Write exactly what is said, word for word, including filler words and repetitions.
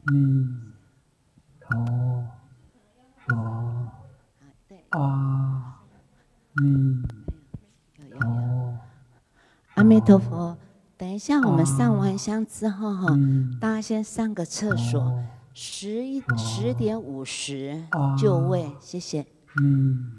弥陀佛，阿弥陀。 阿弥陀佛。等一下，我们上完香之后哈，大家先上个厕所。十一十点五十就位，谢谢。 弥